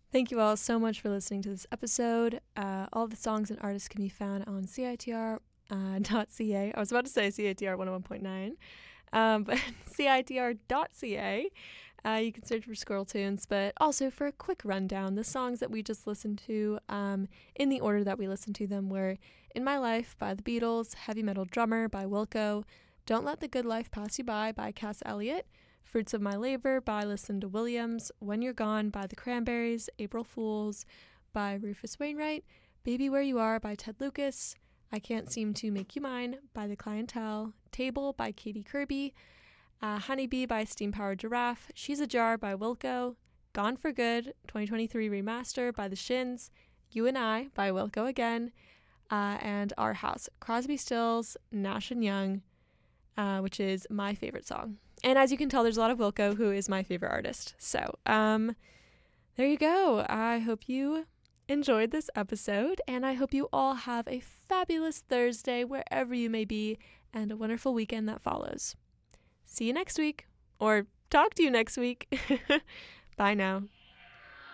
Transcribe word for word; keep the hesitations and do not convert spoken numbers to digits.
Thank you all so much for listening to this episode. Uh, all the songs and artists can be found on C I T R dot C A. I was about to say C I T R one oh one point nine, um, but C I T R dot C A. Uh, you can search for Squirrel Tunes, but also for a quick rundown, the songs that we just listened to um, in the order that we listened to them were In My Life by The Beatles, Heavy Metal Drummer by Wilco, Don't Let the Good Life Pass You By by Cass Elliot, Fruits of My Labor by Lucinda Williams, When You're Gone by The Cranberries, April Fools by Rufus Wainwright, Baby Where You Are by Ted Lucas, I Can't Seem to Make You Mine by The Clientele, Table by Katie Kirby, uh, Honeybee by Steam Powered Giraffe, She's a Jar by Wilco, Gone for Good, twenty twenty-three Remaster by The Shins, You and I by Wilco again, uh, and Our House, Crosby, Stills, Nash and Young, uh, which is my favorite song. And as you can tell, there's a lot of Wilco, who is my favorite artist. So, um, there you go. I hope you enjoyed this episode, and I hope you all have a fabulous Thursday wherever you may be, and a wonderful weekend that follows. See you next week, or talk to you next week. Bye now.